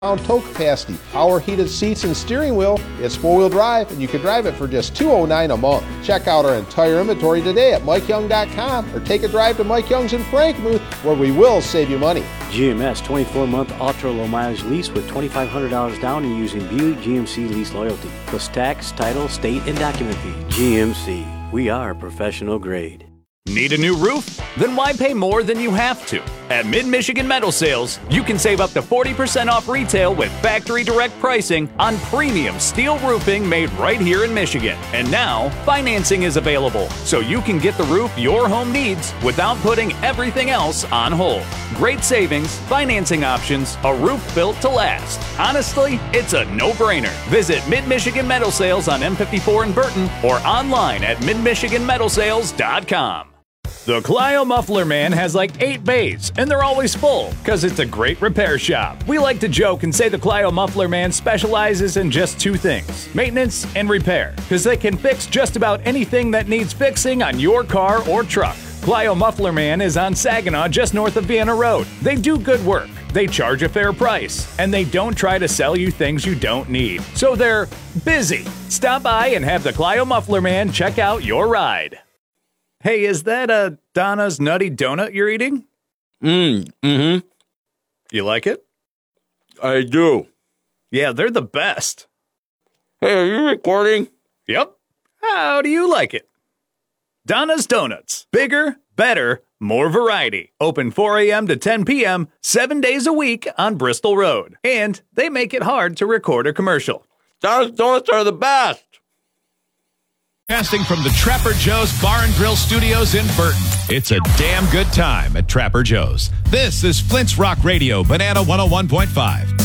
tow capacity, power heated seats and steering wheel. It's 4-wheel drive, and you can drive it for just $209 a month. Check out our entire inventory today at MikeYoung.com or take a drive to Mike Young's in Frankenmuth, where we will save you money. GMS 24-month ultra-low mileage lease with $2,500 down and using Buick GMC Lease Loyalty. Plus tax, title, state, and document fee. GMC. We are professional grade. Need a new roof? Then why pay more than you have to? At Mid-Michigan Metal Sales, you can save up to 40% off retail with factory direct pricing on premium steel roofing made right here in Michigan. And now, financing is available, so you can get the roof your home needs without putting everything else on hold. Great savings, financing options, a roof built to last. Honestly, it's a no-brainer. Visit Mid-Michigan Metal Sales on M54 in Burton or online at midmichiganmetalsales.com. The Clio Muffler Man has like 8 bays, and they're always full, because it's a great repair shop. We like to joke and say the Clio Muffler Man specializes in just 2 things, maintenance and repair, because they can fix just about anything that needs fixing on your car or truck. Clio Muffler Man is on Saginaw, just north of Vienna Road. They do good work, they charge a fair price, and they don't try to sell you things you don't need. So they're busy. Stop by and have the Clio Muffler Man check out your ride. Hey, is that a Donna's Nutty Donut you're eating? Mm-hmm. You like it? I do. Yeah, they're the best. Hey, are you recording? Yep. How do you like it? Donna's Donuts. Bigger, better, more variety. Open 4 a.m. to 10 p.m., 7 days a week on Bristol Road. And they make it hard to record a commercial. Donna's Donuts are the best. Casting from the Trapper Joe's Bar and Grill Studios in Burton. It's a damn good time at Trapper Joe's. This is Flint's Rock Radio, Banana 101.5.